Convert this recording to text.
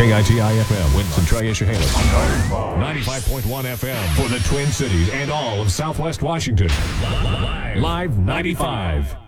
KITI-FM, Winston Trey Issahalis. 95.1 FM for the Twin Cities and all of Southwest Washington. Live 95.